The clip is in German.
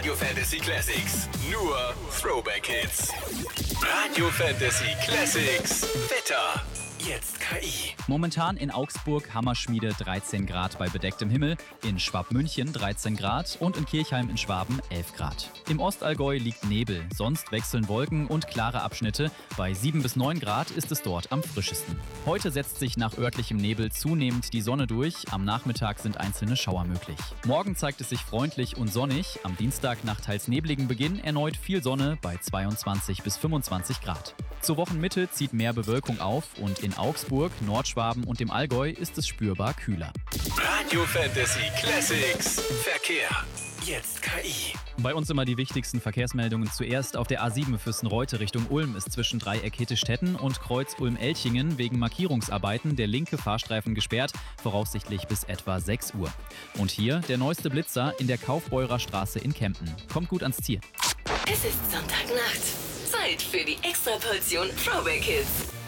Radio Fantasy Classics. Nur Throwback Hits. Radio Fantasy Classics. Wetter. Jetzt KI. Momentan in Augsburg Hammerschmiede 13 Grad bei bedecktem Himmel, in Schwabmünchen 13 Grad und in Kirchheim in Schwaben 11 Grad. Im Ostallgäu liegt Nebel, sonst wechseln Wolken und klare Abschnitte. Bei 7 bis 9 Grad ist es dort am frischesten. Heute setzt sich nach örtlichem Nebel zunehmend die Sonne durch, am Nachmittag sind einzelne Schauer möglich. Morgen zeigt es sich freundlich und sonnig, am Dienstag nach teils nebligem Beginn erneut viel Sonne bei 22 bis 25 Grad. Zur Wochenmitte zieht mehr Bewölkung auf und in Augsburg, Nordschwaben und dem Allgäu ist es spürbar kühler. Radio Fantasy Classics. Verkehr. Jetzt KI. Bei uns immer die wichtigsten Verkehrsmeldungen zuerst. Auf der A7 Fürstenreute Richtung Ulm ist zwischen Dreieck Hettestetten und Kreuz Ulm-Elchingen wegen Markierungsarbeiten der linke Fahrstreifen gesperrt, voraussichtlich bis etwa 6 Uhr. Und hier der neueste Blitzer in der Kaufbeurer Straße in Kempten. Kommt gut ans Ziel. Es ist Sonntagnacht. Zeit für die Extraportion Throwback Hits.